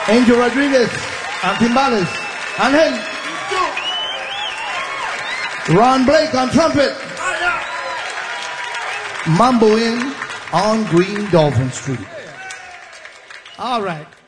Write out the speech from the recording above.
Angel Rodriguez on timbales. Angel. Ron Blake on trumpet. Mambo in on Green Dolphin Street. All right.